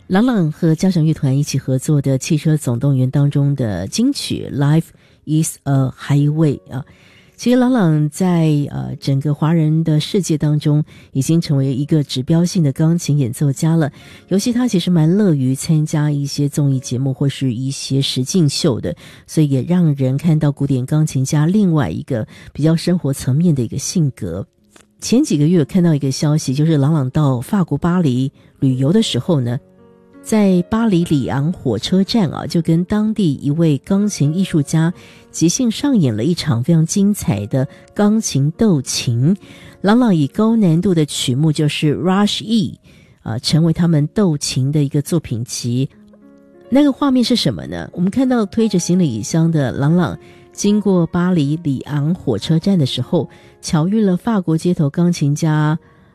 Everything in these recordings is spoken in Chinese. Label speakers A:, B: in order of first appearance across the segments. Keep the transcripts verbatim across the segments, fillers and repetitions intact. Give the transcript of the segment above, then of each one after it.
A: 郎朗和交响乐团一起合作的《汽车总动员》当中的金曲 Life is a Highway 啊，其实郎朗在呃整个华人的世界当中已经成为一个指标性的钢琴演奏家了，尤其他其实蛮乐于参加一些综艺节目或是一些实境秀的，所以也让人看到古典钢琴家另外一个比较生活层面的一个性格。前几个月看到一个消息，就是郎朗到法国巴黎旅游的时候呢，在巴黎里昂火车站啊，就跟当地一位钢琴艺术家即兴上演了一场非常精彩的钢琴斗琴。郎朗以高难度的曲目就是 Rush E 啊、呃，成为他们斗琴的一个作品集。那个画面是什么呢？我们看到推着行李箱的郎朗经过巴黎里昂火车站的时候，巧遇了法国街头钢琴家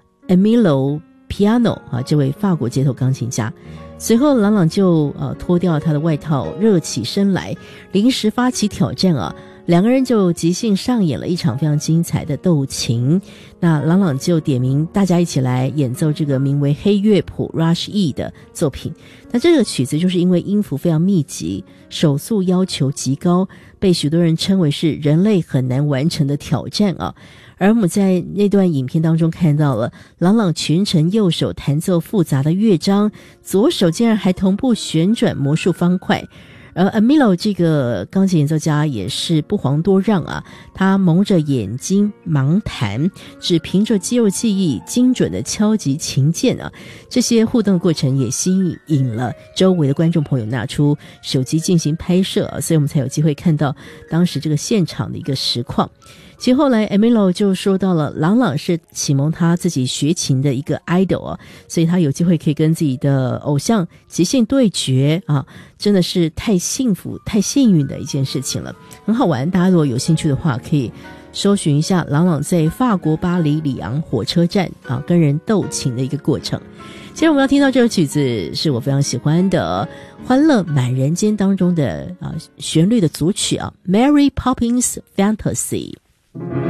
A: Emilio Piano 啊，这位法国街头钢琴家。随后郎朗就呃脱掉他的外套，热起身来，临时发起挑战啊，两个人就即兴上演了一场非常精彩的斗琴。那郎朗就点名大家一起来演奏这个名为黑乐谱 Rush E 的作品。那这个曲子就是因为音符非常密集，手速要求极高，被许多人称为是人类很难完成的挑战啊。而我们在那段影片当中看到了郎朗全程右手弹奏复杂的乐章，左手竟然还同步旋转魔术方块。而 Emilio 这个钢琴演奏家也是不遑多让啊，他蒙着眼睛盲弹，只凭着肌肉记忆精准的敲击琴键啊，这些互动的过程也吸引了周围的观众朋友拿出手机进行拍摄啊，所以我们才有机会看到当时这个现场的一个实况。其后来 Emilio 就说到了郎朗是启蒙他自己学琴的一个 idol 啊，所以他有机会可以跟自己的偶像即兴对决啊，真的是太幸福太幸运的一件事情了，很好玩。大家如果有兴趣的话，可以搜寻一下郎朗在法国巴黎里昂火车站啊跟人斗琴的一个过程。接着我们要听到这首曲子是我非常喜欢的《欢乐满人间》当中的啊旋律的组曲啊 Mary Poppins Fantasy。